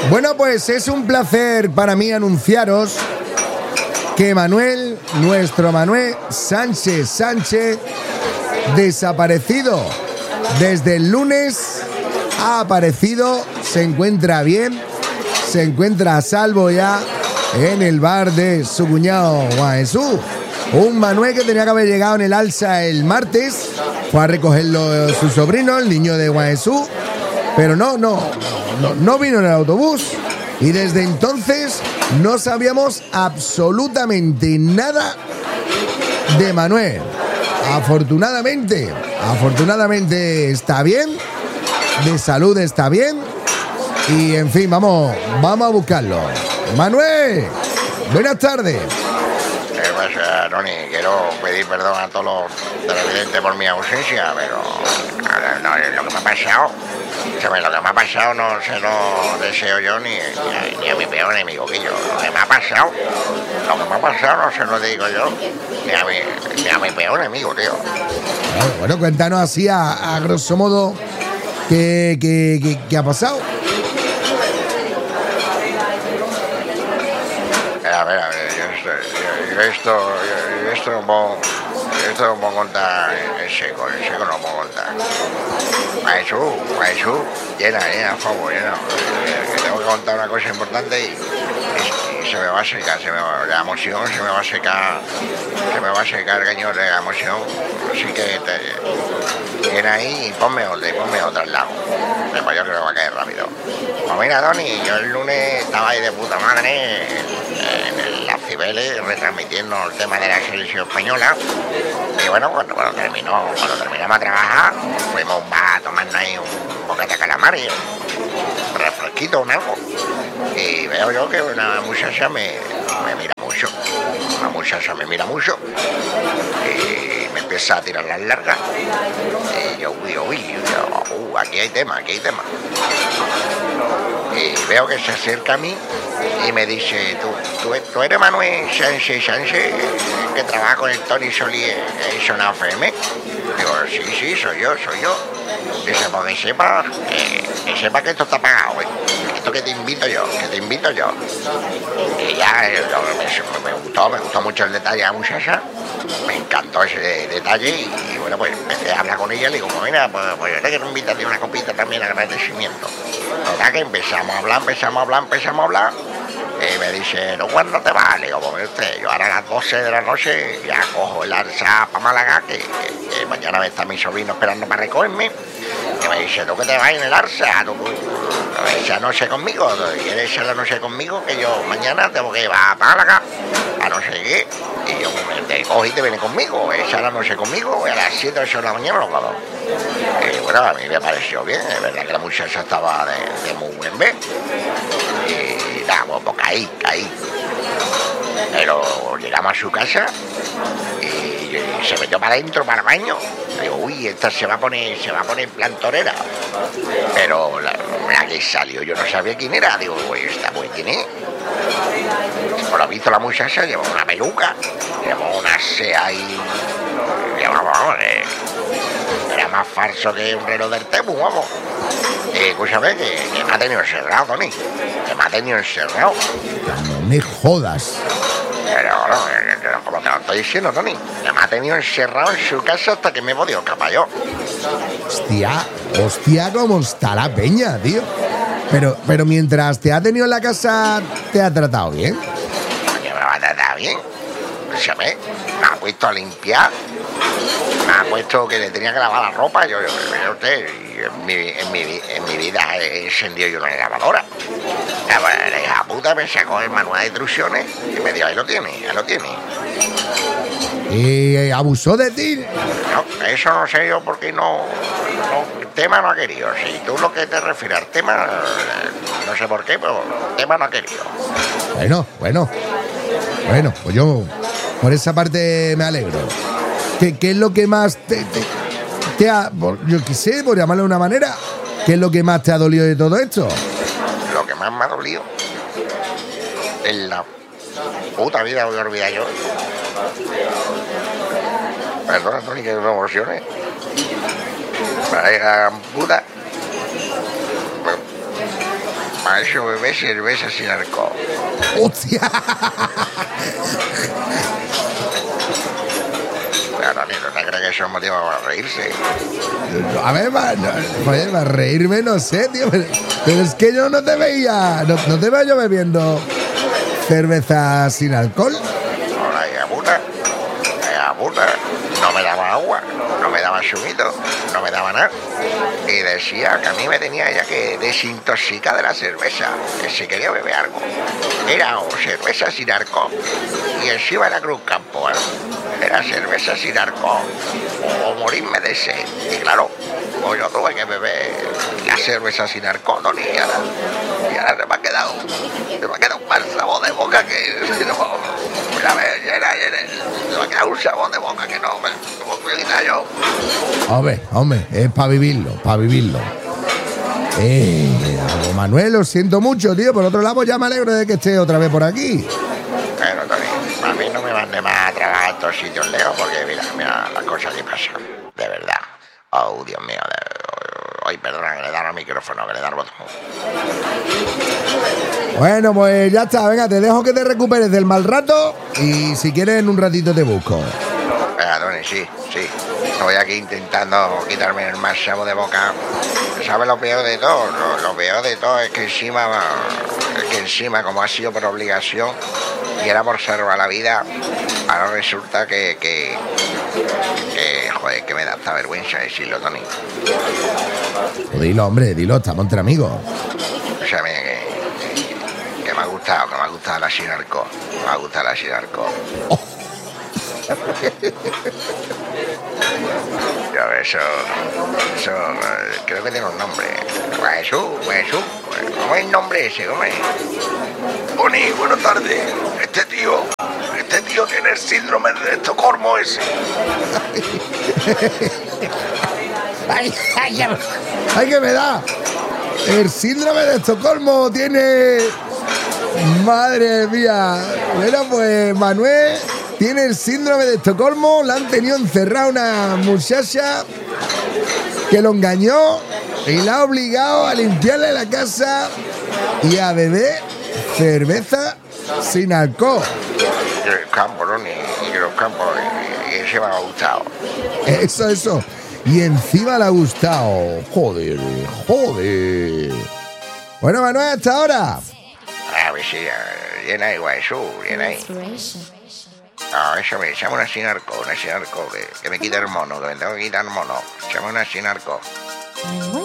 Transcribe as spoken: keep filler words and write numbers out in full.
Bueno, pues es un placer para mí anunciaros que Manuel, nuestro Manuel Sánchez Sánchez, desaparecido desde el lunes, ha aparecido, se encuentra bien, se encuentra a salvo ya en el bar de su cuñado Juan Jesús. Un Manuel que tenía que haber llegado en el alza el martes, fue a recogerlo su sobrino, el niño de Juan Jesús, pero no, no, no, no vino en el autobús. Y desde entonces no sabíamos absolutamente nada de Manuel. Afortunadamente, afortunadamente está bien, de salud está bien. Y en fin, vamos, vamos a buscarlo. Manuel, buenas tardes. ¿Qué pasa, Tony? Quiero pedir perdón a todos los televidentes por mi ausencia, pero no, no, lo que me ha pasado, ¿sabes? Lo que me ha pasado no se lo deseo yo ni, ni, a, ni a mi peor enemigo, que yo. Lo que me ha pasado, lo que me ha pasado no se lo digo yo ni a mi, ni a mi peor enemigo, tío. Bueno, bueno, cuéntanos así a, a grosso modo qué, qué, qué, qué ha pasado. A ver, a ver, yo, yo, yo esto, yo, yo esto no puedo, esto no puedo contar en seco, en seco no puedo contar. Maestro, maestro, llena, llena, por favor, llena. Que tengo que contar una cosa importante y, y, y se me va a secar, se me va, la emoción se me va a secar, se me va a secar el cañón de la emoción. Así que te, llena ahí y ponme otra, y ponme otra al lado. Después yo creo que va a caer rápido. Pues mira, Tony, yo el lunes estaba ahí de puta madre en el Las Cibeles retransmitiendo el tema de la selección española. Y bueno, cuando, cuando terminó, cuando terminamos a trabajar, fuimos a un bar a tomarnos ahí un bocata de calamar y un refresquito, un algo. Y veo yo que una muchacha me, me mira mucho. Una muchacha me mira mucho. Y me empieza a tirar las largas. Y yo, uy, uy, yo, uh, aquí hay tema, aquí hay tema. Y veo que se acerca a mí y me dice, ¿tú, tú, tú eres Manuel Sánchez Sánchez, que trabaja con el Tony Solier en Zona F M? Digo, sí, sí, soy yo, soy yo. Dice, pues que sepa, eh, que sepa que esto está pagado, ¿eh? Esto que te invito yo, que te invito yo. Y ya eh, me, me gustó, me gustó mucho el detalle de la muchacha, me encantó ese detalle y, y bueno, pues empecé a hablar con ella y le digo, pues mira, pues, pues yo te quiero invitar a una copita también de agradecimiento. Total que empezamos a hablar, empezamos a hablar, empezamos a hablar. Y me dice, ¿no, cuándo te vas? Le digo, pues usted, yo ahora a las doce de la noche ya cojo el alza para Málaga, que, que, que mañana me está mi sobrino esperando para recogerme. Y me dice, ¿tú que te vas en el alza? ¿Tú esa noche conmigo? ¿Quieres echar la noche conmigo? Que yo mañana tengo que ir a Málaga, a no sé qué. Y yo te cojo y te vienes conmigo, echar la noche conmigo, a las siete o ocho de la mañana lo hago. Y bueno, a mí me pareció bien, es verdad que la muchacha estaba de, de muy buen ver. Y nada, pues caí, caí. Pero llegamos a su casa y, y se metió para adentro, para el baño. Digo, uy, esta se va a poner, se va a poner en plan torera. Pero la, la que salió, yo no sabía quién era. Digo, uy, esta pues quién es. Por lo visto la muchacha llevaba una peluca, llevaba una sea y llevaba, vamos, eh, era más falso que un reloj del Temu, vamos. Eh, escúchame, que, que me ha tenido encerrado, Tony, que me ha tenido encerrado. No me jodas. Pero bueno, como te lo estoy diciendo, Tony, que me ha tenido encerrado en su casa hasta que me he podido escapar yo. Hostia, hostia, cómo está la peña, tío. Pero, pero mientras te ha tenido en la casa, ¿te ha tratado bien? ¿Que me va a tratar bien? Escúchame, me ha puesto a limpiar, me ha puesto que le tenía que lavar la ropa. Yo, yo, yo usted, en mi, en, mi, en mi vida he encendido yo una lavadora. La, la hija puta me sacó el manual de instrucciones y me dijo, ahí lo tiene, ahí lo tiene. ¿Y abusó de ti? No, eso no sé yo porque no, no, el tema no ha querido. Si tú lo que te refieres al tema, no sé por qué, pero el tema no ha querido. Bueno, bueno, bueno, pues yo por esa parte me alegro. ¿Qué, qué es lo que más te, te, te ha, yo qué sé, por llamarlo de una manera, qué es lo que más te ha dolido de todo esto? Lo que más me ha dolido es la puta vida, voy a olvidar yo. Perdona, Tony, que me emocione. La hija puta Para eso bebé cerveza sin alcohol. ¡Hostia! Claro, ni no te crees que eso es motivo para reírse. A ver, va, no, joder, va a reírme, no sé, tío. Pero, pero es que yo no te veía. No, no te veo yo bebiendo cerveza sin alcohol. No la hija puta. La hija puta. No me daba agua, no me daba zumito, no me daba nada. Y decía que a mí me tenía ya que desintoxicar de la cerveza, que si quería beber algo. Era o cerveza sin alcohol. Y encima era Cruz Campo, ¿eh? Era cerveza sin alcohol. O, o morirme de sed. Y claro, pues yo tuve que beber la cerveza sin alcohol, ¿no? Y ahora, y ahora se me ha quedado, se me ha quedado un mal sabor de boca que... No, mira, llena, llena, se me ha quedado un sabor de boca que no me, no me quita yo. Hombre, hombre, es para vivirlo, para vivirlo. Eh, Manuel, lo siento mucho, tío. Por otro lado, ya me alegro de que esté otra vez por aquí. Pero, Tony, a mí no me mande más a trabajar a estos sitios lejos porque mira, mira las cosas que pasan. De verdad. Oh, Dios mío. De... Ay, perdona, que le dan al micrófono, que le dan al botón. Bueno, pues ya está. Venga, te dejo que te recuperes del mal rato y si quieres en un ratito te busco. Venga, Tony, sí, sí. Estoy aquí intentando quitarme el más sabor de boca. ¿Sabes lo peor de todo? Lo, lo peor de todo es que encima, es que encima, como ha sido por obligación y era por salvar la vida, ahora resulta que, que, que joder, que me da hasta vergüenza decirlo, Tony. Pues dilo, hombre, dilo, estamos entre amigos. O sea, mira, que, que me ha gustado, que me ha gustado la sin alcohol. Me ha gustado la sin alcohol. Oh. Yo, eso, eso, creo que tiene un nombre. Jesús, Jesús, ¿cómo es el nombre ese? ¿Cómo es? Boni, buenas tardes. Este tío, este tío tiene el síndrome de Estocolmo ese. Ay, ay, ay, ay, que me da. El síndrome de Estocolmo tiene... Madre mía. Bueno, pues Manuel tiene el síndrome de Estocolmo. La han tenido encerrada una muchacha que lo engañó y la ha obligado a limpiarle la casa y a beber cerveza sin alcohol. Y el campo, ¿no? Y los campos, y ese me ha gustado. Eso, eso. Y encima le ha gustado. Joder, joder. Bueno, Manuel, hasta ahora. A ver si llena igual, Jesús, llena ahí. No, eso me llama una sin arco, una sin arco, que, que me quita el mono, que me tengo que quitar el mono. Llama una sin arco.